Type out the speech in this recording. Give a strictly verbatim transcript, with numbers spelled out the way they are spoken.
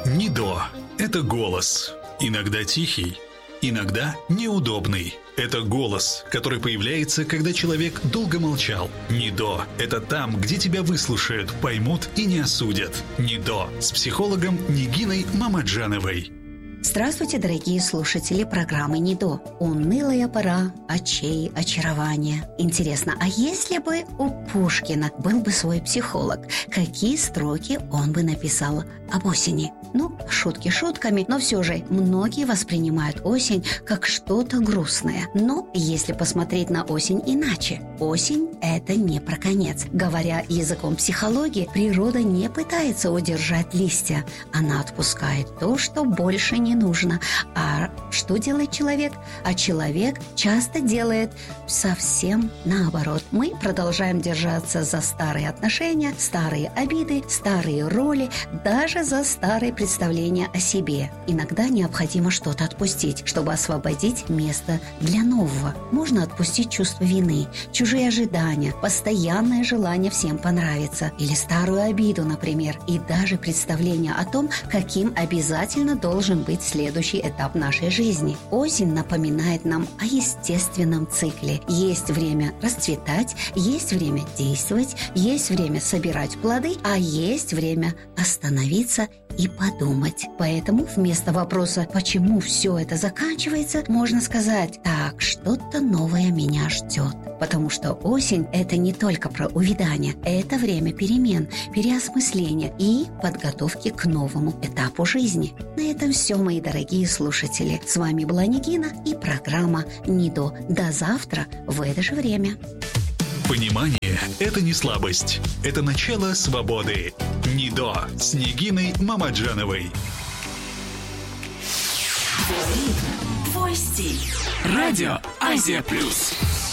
Нидо – это голос. Иногда тихий, иногда неудобный. Это голос, который появляется, когда человек долго молчал. Нидо – это там, где тебя выслушают, поймут и не осудят. Нидо с психологом Нигиной Мамаджановой. Здравствуйте, дорогие слушатели программы «Нидо». Унылая пора очей очарования. Интересно, а если бы у Пушкина был бы свой психолог, какие строки он бы написал об осени? Ну, шутки шутками, но все же многие воспринимают осень как что-то грустное. Но если посмотреть на осень иначе, осень – это не про конец. Говоря языком психологии, природа не пытается удержать листья. Она отпускает то, что больше не нужно. А что делает человек? А человек часто делает совсем наоборот. Мы продолжаем держаться за старые отношения, старые обиды, старые роли, даже за старые представления о себе. Иногда необходимо что-то отпустить, чтобы освободить место для нового. Можно отпустить чувство вины, чужие ожидания, постоянное желание всем понравиться или старую обиду, например, и даже представление о том, каким обязательно должен быть следующий этап нашей жизни. Осень напоминает нам о естественном цикле. Есть время расцветать, есть время действовать, есть время собирать плоды, а есть время остановиться и подумать. Поэтому вместо вопроса «почему все это заканчивается?» можно сказать «так, что-то новое меня ждет». Потому что осень – это не только про увядание, это время перемен, переосмысления и подготовки к новому этапу жизни. На этом все, мои дорогие слушатели. С вами была Нигина и программа «Нидо». До завтра в это же время. Понимание – это не слабость. Это начало свободы. Нидо с Нигиной Мамаджановой. Твой стиль. Радио Азия Плюс.